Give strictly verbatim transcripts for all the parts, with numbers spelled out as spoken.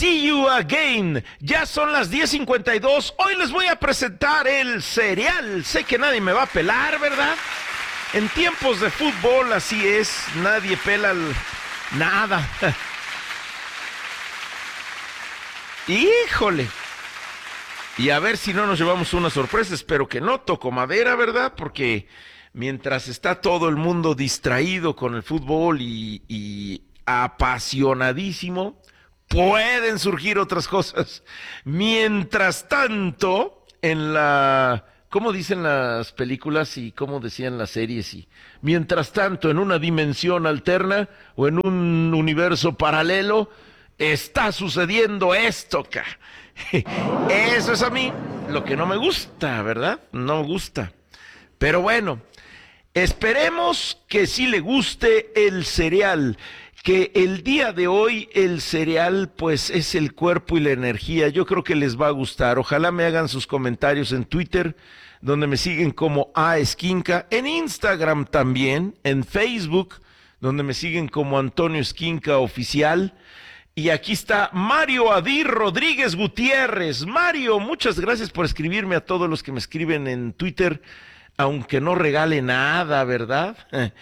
See You Again. Ya son las diez cincuenta y dos. Hoy les voy a presentar el cereal. Sé que nadie me va a pelar, ¿verdad? En tiempos de fútbol así es. Nadie pela el... nada. Híjole. Y a ver si no nos llevamos una sorpresa. Espero que no. Toco madera, ¿verdad? Porque mientras está todo el mundo distraído con el fútbol y, y apasionadísimo, pueden surgir otras cosas. Mientras tanto, en la... ¿cómo dicen las películas y cómo decían las series? Y mientras tanto, en una dimensión alterna o en un universo paralelo, está sucediendo esto, ca. Eso es a mí lo que no me gusta, ¿verdad? No me gusta. Pero bueno, esperemos que sí le guste el cereal. Que el día de hoy el cereal pues es el cuerpo y la energía. Yo creo que les va a gustar. Ojalá me hagan sus comentarios en Twitter, donde me siguen como A Esquinca, en Instagram también, en Facebook, donde me siguen como Antonio Esquinca Oficial. Y aquí está Mario Adir Rodríguez Gutiérrez. Mario, muchas gracias por escribirme, a todos los que me escriben en Twitter, aunque no regale nada, ¿verdad?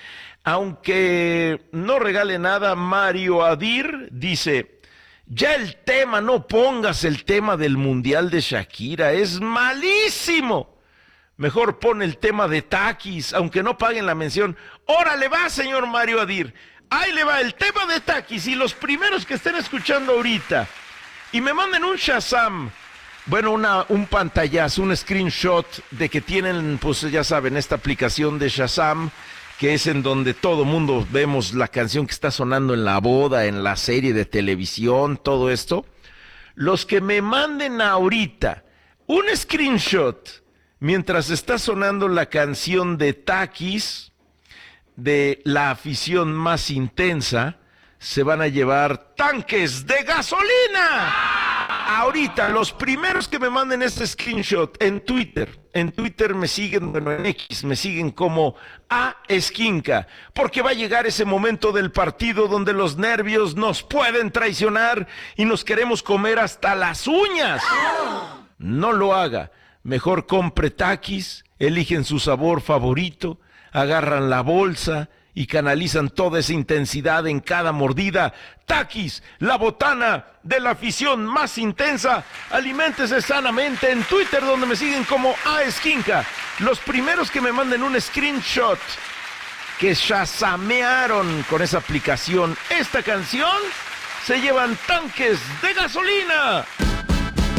Aunque no regale nada, Mario Adir dice, ya el tema, no pongas el tema del Mundial de Shakira, es malísimo. Mejor pon el tema de Takis, aunque no paguen la mención. ¡Órale va, señor Mario Adir! Ahí le va el tema de Takis, y los primeros que estén escuchando ahorita y me manden un Shazam, bueno, una, un pantallazo, un screenshot de que tienen, pues ya saben, esta aplicación de Shazam, que es en donde todo mundo vemos la canción que está sonando en la boda, en la serie de televisión, todo esto. Los que me manden ahorita un screenshot mientras está sonando la canción de Takis, de La Afición Más Intensa, se van a llevar tanques de gasolina. Ahorita, los primeros que me manden este screenshot en Twitter, en Twitter me siguen, bueno, en X, me siguen como A Esquinca, porque va a llegar ese momento del partido donde los nervios nos pueden traicionar y nos queremos comer hasta las uñas. No lo haga, mejor compre Takis, eligen su sabor favorito, agarran la bolsa y canalizan toda esa intensidad en cada mordida. Takis, la botana de la afición más intensa. Aliméntese sanamente en Twitter, donde me siguen como A Esquinca. Los primeros que me manden un screenshot que shazamearon con esa aplicación esta canción, se llevan tanques de gasolina.